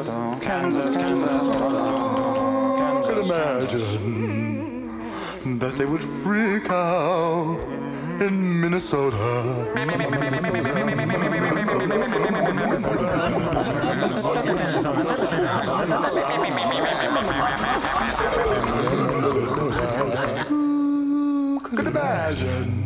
Could imagine that they would freak out in Minnesota. Could imagine